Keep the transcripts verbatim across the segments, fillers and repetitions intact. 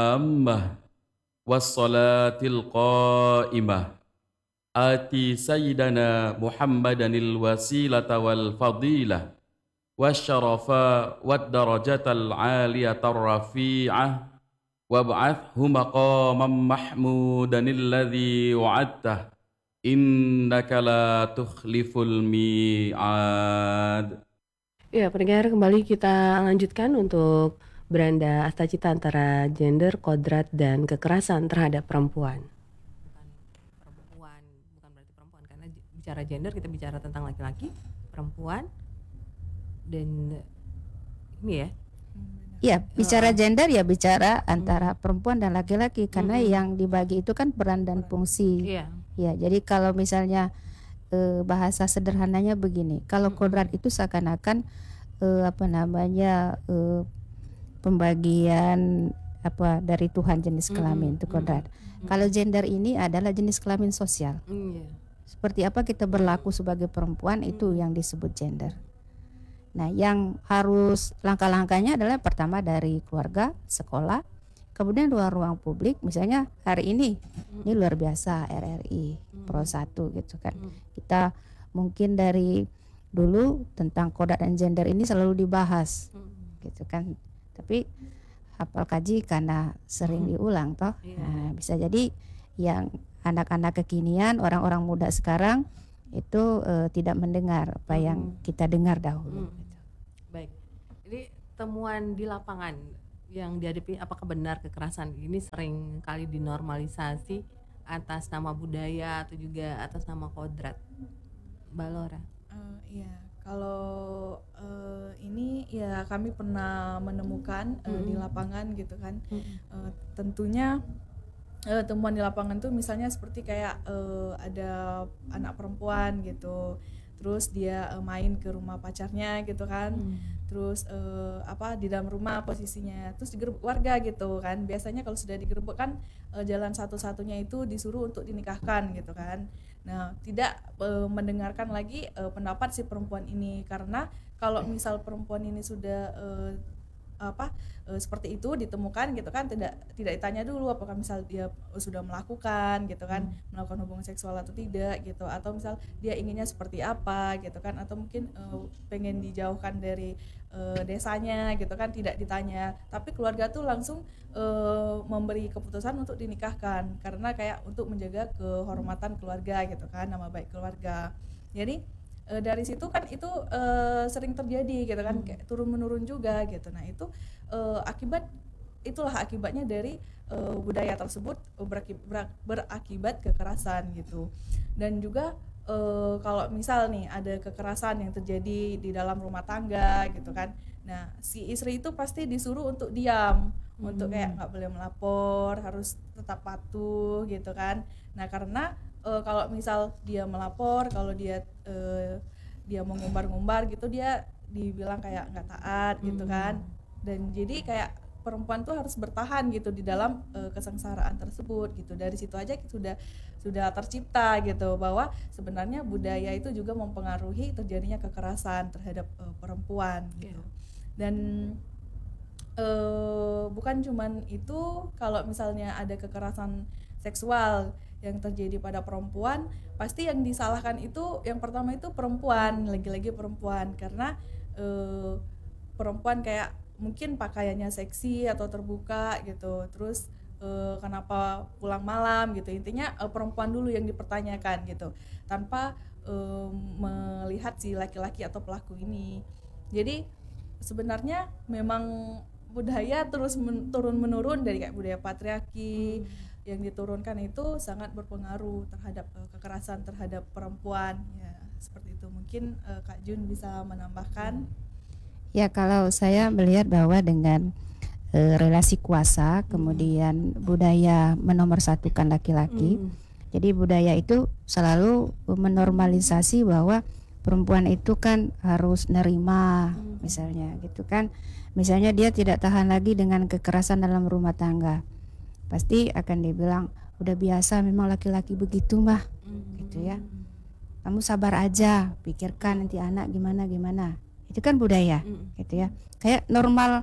tammah wassalatil qa'imah ati sayyidana Muhammadanil wasilata wal fadilah wasyarafa wad darajatal aliyatar rafi'ah wab'athhu maqaman mahmudanil ladzi wa'adtah innaka la tukhliful mi'ad. Ya, pendengar, kembali kita lanjutkan untuk beranda Astacita antara gender, kodrat, dan kekerasan terhadap perempuan. Bukan perempuan, bukan berarti perempuan, karena bicara gender kita bicara tentang laki-laki, perempuan, dan ini ya. Ya, bicara gender ya bicara antara perempuan dan laki-laki, karena Hmm. yang dibagi itu kan peran dan fungsi. Iya. Ya, jadi kalau misalnya eh, bahasa sederhananya begini, kalau kodrat itu seakan-akan eh, apa namanya eh, pembagian apa dari Tuhan jenis kelamin itu kodrat. Kalau gender ini adalah jenis kelamin sosial. Iya. Seperti apa kita berlaku sebagai perempuan itu yang disebut gender. Nah, yang harus langkah-langkahnya adalah pertama dari keluarga, sekolah, kemudian ruang-ruang publik. Misalnya hari ini, ini luar biasa R R I Pro satu gitu kan. Kita mungkin dari dulu tentang kodrat dan gender ini selalu dibahas gitu kan. Tapi hafal kaji karena sering diulang toh. Nah, bisa jadi yang anak-anak kekinian, orang-orang muda sekarang itu uh, tidak mendengar apa yang kita dengar dahulu. Hmm. Baik, ini temuan di lapangan yang dihadapi, apakah benar kekerasan ini sering kali dinormalisasi atas nama budaya atau juga atas nama kodrat, Mbak Laura? Uh, iya, kalau uh, ini ya kami pernah menemukan uh, di lapangan gitu kan. Uh, tentunya uh, temuan di lapangan tuh misalnya seperti kayak uh, ada anak perempuan gitu, terus dia uh, main ke rumah pacarnya gitu kan, terus uh, apa di dalam rumah posisinya, terus digerebek warga gitu kan. Biasanya kalau sudah digerebek kan uh, jalan satu-satunya itu disuruh untuk dinikahkan gitu kan. Nah, tidak uh, mendengarkan lagi uh, pendapat si perempuan ini, karena kalau misal perempuan ini sudah uh, apa e, seperti itu ditemukan gitu kan, tidak tidak ditanya dulu apakah misal dia sudah melakukan gitu kan, hmm. melakukan hubungan seksual atau tidak gitu, atau misal dia inginnya seperti apa gitu kan, atau mungkin e, pengen dijauhkan dari e, desanya gitu kan, tidak ditanya, tapi keluarga tuh langsung e, memberi keputusan untuk dinikahkan karena kayak untuk menjaga kehormatan keluarga gitu kan, nama baik keluarga. Jadi E, dari situ kan itu e, sering terjadi gitu kan, kayak turun menurun juga gitu. Nah itu e, akibat itulah akibatnya dari e, budaya tersebut berakibat, berakibat kekerasan gitu. Dan juga e, kalau misal nih ada kekerasan yang terjadi di dalam rumah tangga gitu kan, nah si istri itu pasti disuruh untuk diam, hmm. untuk kayak nggak boleh melapor, harus tetap patuh gitu kan. Nah karena Uh, kalau misal dia melapor, kalau dia uh, dia mau ngumbar-ngumbar gitu, dia dibilang kayak nggak taat gitu kan, dan jadi kayak perempuan tuh harus bertahan gitu di dalam uh, kesengsaraan tersebut gitu. Dari situ aja sudah sudah tercipta gitu bahwa sebenarnya budaya itu juga mempengaruhi terjadinya kekerasan terhadap uh, perempuan gitu. Dan uh, bukan cuman itu, kalau misalnya ada kekerasan seksual yang terjadi pada perempuan, pasti yang disalahkan itu yang pertama itu perempuan, lagi-lagi perempuan, karena e, perempuan kayak mungkin pakaiannya seksi atau terbuka gitu, terus e, kenapa pulang malam gitu, intinya e, perempuan dulu yang dipertanyakan gitu, tanpa e, melihat si laki-laki atau pelaku ini. Jadi sebenarnya memang budaya terus men- turun menurun dari kayak budaya patriarki yang diturunkan itu sangat berpengaruh terhadap uh, kekerasan terhadap perempuan ya, seperti itu. Mungkin uh, Kak Jun bisa menambahkan. Ya, kalau saya melihat bahwa dengan uh, relasi kuasa, kemudian budaya menomorsatukan laki-laki, hmm. jadi budaya itu selalu menormalisasi bahwa perempuan itu kan harus nerima, hmm. misalnya gitu kan, misalnya dia tidak tahan lagi dengan kekerasan dalam rumah tangga, pasti akan dibilang udah biasa memang laki-laki begitu mah, mm-hmm. gitu ya. Kamu sabar aja, pikirkan nanti anak gimana gimana. Itu kan budaya, mm-hmm. gitu ya. Kayak normal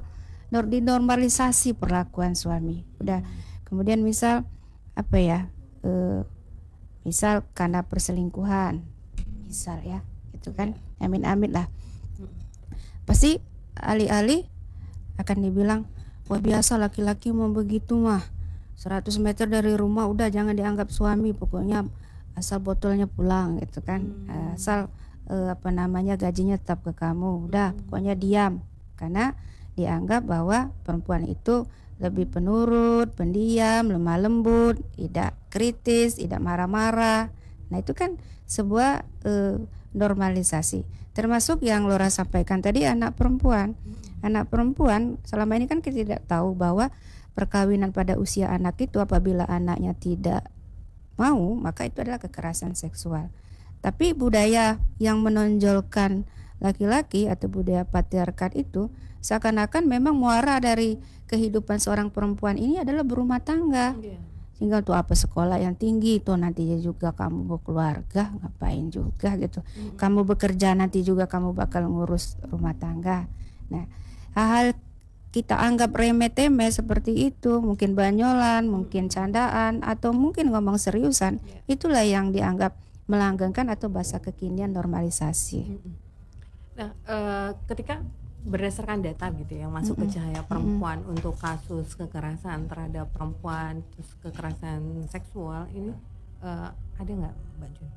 nor- dinormalisasi perlakuan suami. Udah, kemudian misal apa ya, eh, misal karena perselingkuhan, misal ya, gitu kan, amin-amin lah. Pasti alih-alih akan dibilang, wah biasa laki-laki mau begitu mah, seratus meter dari rumah udah jangan dianggap suami, pokoknya asal botolnya pulang gitu kan, Hmm. asal eh, apa namanya gajinya tetap ke kamu, udah pokoknya diam, karena dianggap bahwa perempuan itu lebih penurut, pendiam, lemah lembut, tidak kritis, tidak marah-marah. Nah itu kan sebuah eh, normalisasi. Termasuk yang Lora sampaikan tadi, anak perempuan. Anak perempuan selama ini kan kita tidak tahu bahwa perkawinan pada usia anak itu apabila anaknya tidak mau, maka itu adalah kekerasan seksual. Tapi budaya yang menonjolkan laki-laki atau budaya patriarkat itu seakan-akan memang muara dari kehidupan seorang perempuan ini adalah berumah tangga. Iya. Sehingga untuk apa sekolah yang tinggi itu nantinya juga kamu berkeluarga, ngapain juga gitu. Kamu bekerja nanti juga kamu bakal ngurus rumah tangga. Nah, hal-hal kita anggap remeh-temeh seperti itu, mungkin banyolan, mungkin candaan, atau mungkin ngomong seriusan, itulah yang dianggap melanggengkan atau bahasa kekinian normalisasi. Nah, eh, ketika berdasarkan data gitu yang masuk ke Cahaya Perempuan untuk kasus kekerasan terhadap perempuan, terus kekerasan seksual ini eh, ada nggak, Mbak Jun?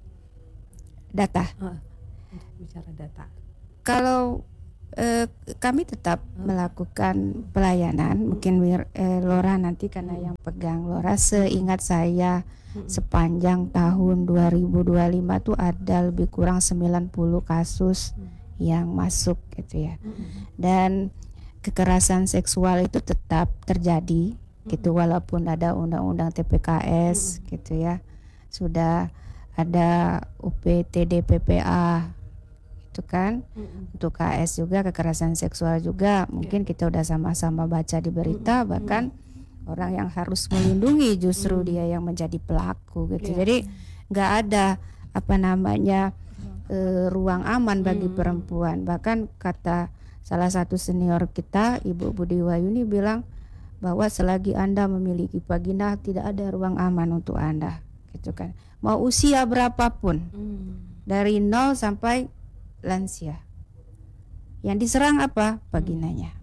Data. Eh, untuk bicara data. Kalau eh, kami tetap melakukan pelayanan, mungkin wir- eh, Lora nanti karena yang pegang Lora, seingat saya sepanjang tahun dua ribu dua puluh lima tuh ada lebih kurang sembilan puluh kasus yang masuk gitu ya. Dan kekerasan seksual itu tetap terjadi gitu walaupun ada undang-undang T P K S gitu ya. Sudah ada U P T D P P A itu kan. Untuk K S juga kekerasan seksual juga mungkin kita udah sama-sama baca di berita, bahkan orang yang harus melindungi justru dia yang menjadi pelaku gitu. Jadi nggak ada apa namanya eh, ruang aman bagi perempuan. Bahkan kata salah satu senior kita, Ibu Budi Wayuni bilang bahwa selagi Anda memiliki vagina tidak ada ruang aman untuk Anda gitu kan. Mau usia berapapun, dari nol sampai lansia, yang diserang apa? Vaginanya.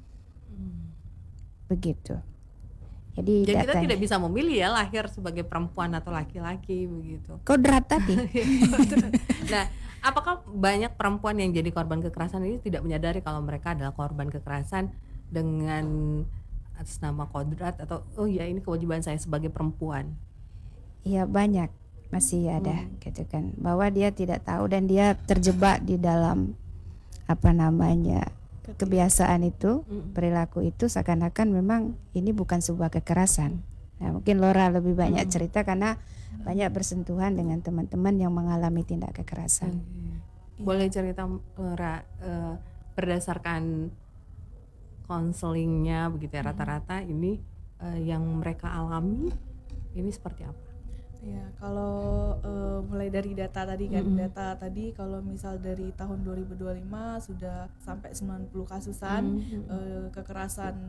Begitu. Jadi, Jadi kita datanya. tidak bisa memilih ya lahir sebagai perempuan atau laki-laki begitu. Kodrat tadi. Nah, apakah banyak perempuan yang jadi korban kekerasan ini tidak menyadari kalau mereka adalah korban kekerasan dengan atas nama kodrat atau oh ya ini kewajiban saya sebagai perempuan? Iya banyak, masih ada gitu kan, bahwa dia tidak tahu dan dia terjebak di dalam apa namanya kebiasaan itu, perilaku itu seakan-akan memang ini bukan sebuah kekerasan. Nah, mungkin Lora lebih banyak cerita karena banyak bersentuhan dengan teman-teman yang mengalami tindak kekerasan. Boleh cerita Lora eh, berdasarkan konselingnya begitu ya, rata-rata ini eh, yang mereka alami ini seperti apa? Ya, kalau uh, mulai dari data tadi kan, mm-hmm. data tadi kalau misal dari tahun dua ribu dua puluh lima sudah sampai sembilan puluh kasusan mm-hmm. uh, kekerasan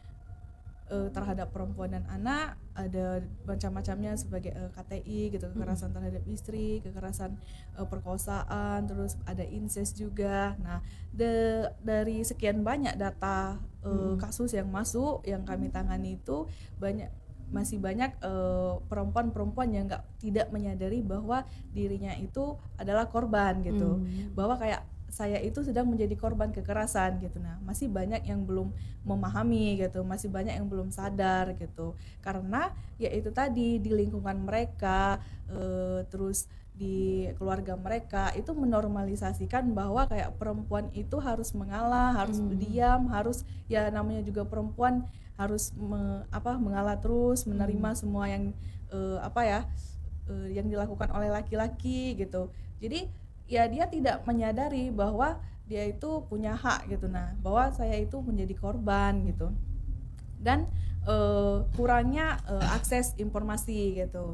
uh, terhadap perempuan dan anak, ada macam-macamnya sebagai uh, K T I gitu, kekerasan mm-hmm. terhadap istri, kekerasan uh, perkosaan, terus ada incest juga. Nah, de, dari sekian banyak data uh, mm-hmm. kasus yang masuk yang kami tangani itu banyak masih banyak uh, perempuan-perempuan yang nggak tidak menyadari bahwa dirinya itu adalah korban gitu, hmm. bahwa kayak saya itu sedang menjadi korban kekerasan gitu. Nah, masih banyak yang belum memahami gitu, masih banyak yang belum sadar gitu, karena ya itu tadi di lingkungan mereka uh, terus di keluarga mereka itu menormalisasikan bahwa kayak perempuan itu harus mengalah, harus hmm. diam, harus ya namanya juga perempuan harus me, apa mengalah terus, menerima hmm. semua yang uh, apa ya uh, yang dilakukan oleh laki-laki gitu. Jadi ya dia tidak menyadari bahwa dia itu punya hak gitu, nah bahwa saya itu menjadi korban gitu, dan uh, kurangnya uh, akses informasi gitu.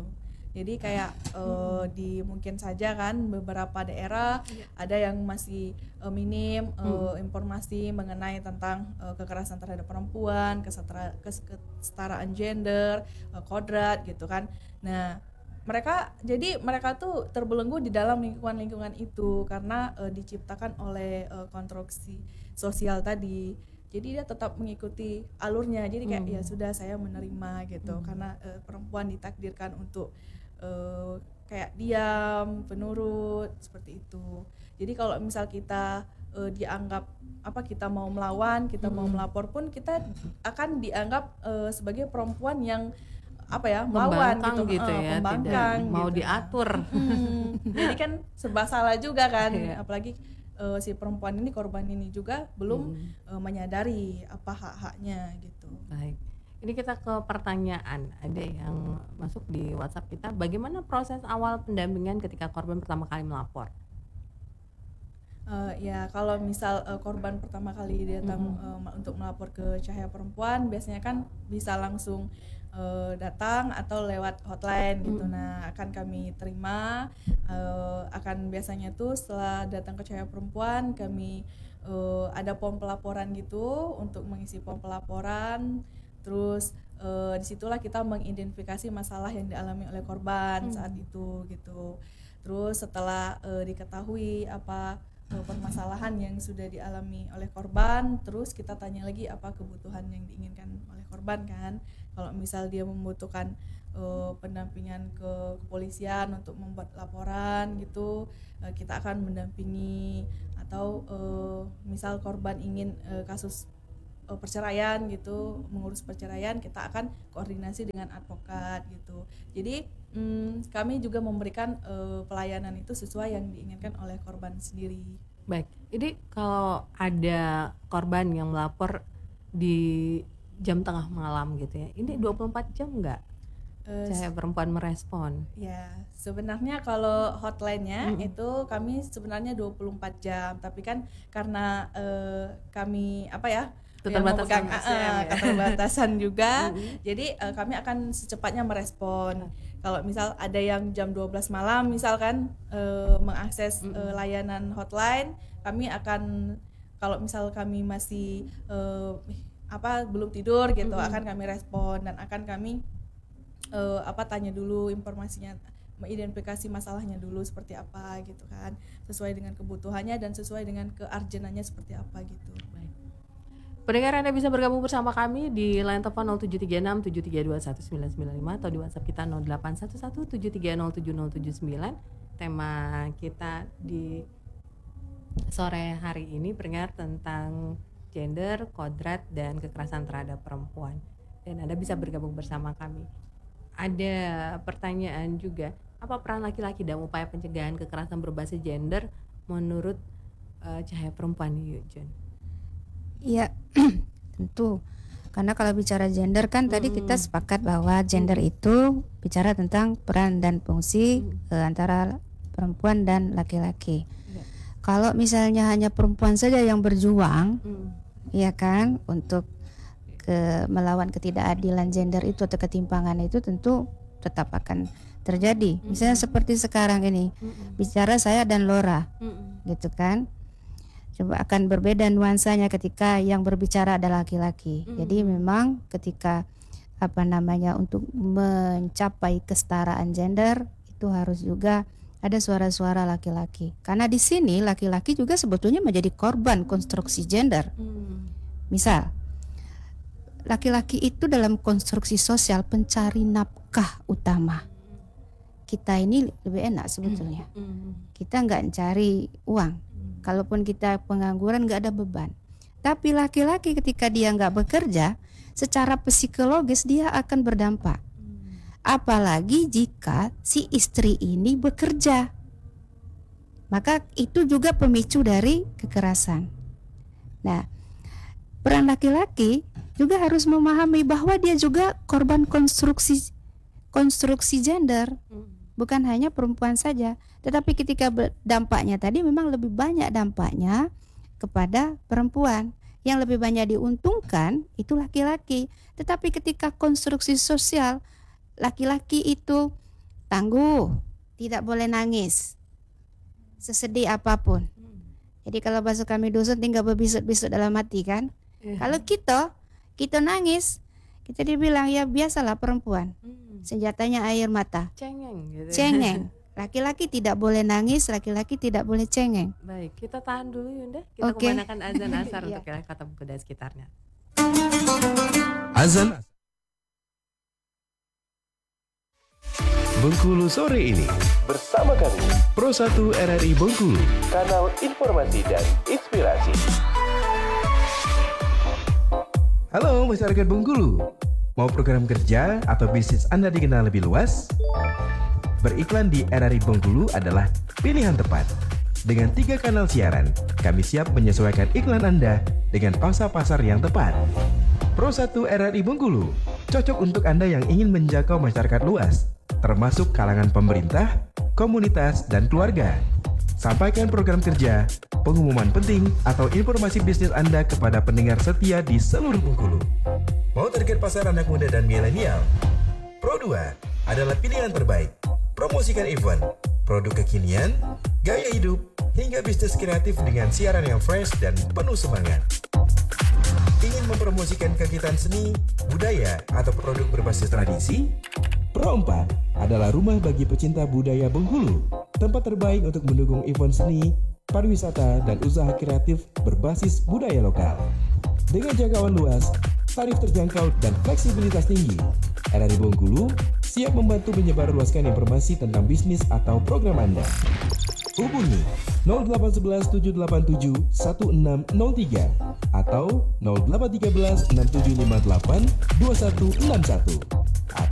Jadi kayak uh, di mungkin saja kan beberapa daerah ada yang masih uh, minim uh, informasi mengenai tentang uh, kekerasan terhadap perempuan, kesetara, kes- kesetaraan gender, uh, kodrat gitu kan. Nah, mereka jadi mereka tuh terbelenggu di dalam lingkungan-lingkungan itu karena uh, diciptakan oleh uh, konstruksi sosial tadi. Jadi dia tetap mengikuti alurnya. Jadi kayak Hmm. ya sudah saya menerima gitu karena uh, perempuan ditakdirkan untuk uh, kayak diam, penurut seperti itu. Jadi kalau misal kita uh, dianggap apa kita mau melawan, kita mau melapor pun kita akan dianggap uh, sebagai perempuan yang apa ya melawan Pembangkang gitu, gitu eh, ya, pembangkang tidak mau gitu. diatur. Hmm, jadi kan serba salah juga kan, Iya. apalagi eh, si perempuan ini korban ini juga belum eh, menyadari apa hak-haknya gitu. Baik. Ini kita ke pertanyaan. Ada yang masuk di WhatsApp kita. Bagaimana proses awal pendampingan ketika korban pertama kali melapor? Eh, ya kalau misal eh, korban pertama kali datang eh, ma- untuk melapor ke Cahaya Perempuan biasanya kan bisa langsung eh, datang atau lewat hotline gitu. Nah akan kami terima, eh, akan biasanya tuh setelah datang ke Cahaya Perempuan kami eh, ada form pelaporan gitu untuk mengisi form pelaporan. Terus eh, disitulah kita mengidentifikasi masalah yang dialami oleh korban saat itu gitu. Terus setelah eh, diketahui apa eh, permasalahan yang sudah dialami oleh korban, terus kita tanya lagi apa kebutuhan yang diinginkan oleh korban kan. Kalau misal dia membutuhkan eh, pendampingan ke kepolisian untuk membuat laporan gitu, eh, kita akan mendampingi. Atau eh, misal korban ingin eh, kasus eh, perceraian gitu, mengurus perceraian, kita akan koordinasi dengan advokat gitu. Jadi mm, kami juga memberikan eh, pelayanan itu sesuai yang diinginkan oleh korban sendiri. Baik. Jadi kalau ada korban yang melapor di jam tengah malam gitu ya. Ini dua puluh empat jam enggak? Eh, Cahaya Perempuan merespon. Ya, sebenarnya kalau hotline-nya itu kami sebenarnya dua puluh empat jam, tapi kan karena eh, kami apa ya? yang Keterbatasan memegang, S D M ah, ya. keterbatasan juga. Jadi eh, kami akan secepatnya merespon. Kalau misal ada yang jam dua belas malam misalkan eh, mengakses eh, layanan hotline, kami akan kalau misal kami masih eh, apa belum tidur gitu akan kami respon dan akan kami eh, apa tanya dulu informasinya, mengidentifikasi masalahnya dulu seperti apa gitu kan, sesuai dengan kebutuhannya dan sesuai dengan kearjenannya seperti apa gitu. Pendengar, Anda bisa bergabung bersama kami di line telepon nol tujuh tiga enam tujuh tiga dua satu sembilan sembilan lima atau di WhatsApp kita nol delapan satu satu tujuh tiga nol tujuh nol tujuh sembilan. Tema kita di sore hari ini pendengar tentang gender, kodrat, dan kekerasan terhadap perempuan. Dan Anda bisa bergabung bersama kami. Ada pertanyaan juga, apa peran laki-laki dalam upaya pencegahan kekerasan berbasis gender menurut uh, Cahaya Perempuan, yuk John? Iya, tentu. Karena kalau bicara gender kan tadi kita sepakat bahwa gender itu bicara tentang peran dan fungsi eh, antara perempuan dan laki-laki. Ya. Kalau misalnya hanya perempuan saja yang berjuang, Hmm. ya kan, untuk ke melawan ketidakadilan gender itu atau ketimpangan itu tentu tetap akan terjadi. Misalnya seperti sekarang ini, bicara saya dan Laura, Mm-mm. gitu kan. Coba akan berbeda nuansanya ketika yang berbicara adalah laki-laki. Jadi memang ketika apa namanya untuk mencapai kesetaraan gender itu harus juga ada suara-suara laki-laki. Karena di sini laki-laki juga sebetulnya menjadi korban konstruksi gender. Hmm. Misal, laki-laki itu dalam konstruksi sosial pencari nafkah utama. Kita ini lebih enak sebetulnya. Hmm. Kita nggak cari uang. Kalaupun kita pengangguran nggak ada beban. Tapi laki-laki ketika dia nggak bekerja, secara psikologis dia akan berdampak. Apalagi jika si istri ini bekerja, maka itu juga pemicu dari kekerasan. Nah, peran laki-laki juga harus memahami bahwa dia juga korban konstruksi konstruksi gender. Bukan hanya perempuan saja, tetapi ketika dampaknya tadi memang lebih banyak dampaknya kepada perempuan. Yang lebih banyak diuntungkan itu laki-laki. Tetapi ketika konstruksi sosial laki-laki itu tangguh, tidak boleh nangis, sesedih apapun. Jadi kalau bahasa kami dusun tinggal berbisut-bisut dalam hati kan. Iya. Kalau kita, kita nangis, kita dibilang ya biasalah perempuan, Hmm. senjatanya air mata, Cengeng gitu. cengeng. Laki-laki tidak boleh nangis, laki-laki tidak boleh cengeng. Baik, kita tahan dulu Yunda. Kita Oke. kumandangkan azan asar Iya. untuk wilayah Kota Bengkulu dan sekitarnya. Azan Bengkulu sore ini Bersama kami, Pro satu R R I Bengkulu. kanal informasi dan inspirasi. Halo masyarakat Bengkulu, mau program kerja atau bisnis Anda dikenal lebih luas? Beriklan di R R I Bengkulu adalah pilihan tepat. Dengan tiga kanal siaran, kami siap menyesuaikan iklan Anda dengan pangsa pasar yang tepat. Pro satu R R I Bengkulu cocok untuk Anda yang ingin menjangkau masyarakat luas, termasuk kalangan pemerintah, komunitas, dan keluarga. Sampaikan program kerja, pengumuman penting, atau informasi bisnis Anda kepada pendengar setia di seluruh Bengkulu. Mau target pasar anak muda dan milenial? Pro dua adalah pilihan terbaik. Promosikan event, produk kekinian, gaya hidup, hingga bisnis kreatif dengan siaran yang fresh dan penuh semangat. Ingin mempromosikan kegiatan seni, budaya, atau produk berbasis tradisi? Pro empat adalah rumah bagi pecinta budaya Bengkulu, tempat terbaik untuk mendukung event seni, pariwisata, dan usaha kreatif berbasis budaya lokal. Dengan jangkauan luas, tarif terjangkau, dan fleksibilitas tinggi, R R I Bengkulu siap membantu menyebarluaskan informasi tentang bisnis atau program Anda. Hubungi nol delapan satu satu tujuh delapan tujuh satu enam nol tiga atau nol delapan satu tiga enam tujuh lima delapan dua satu enam satu.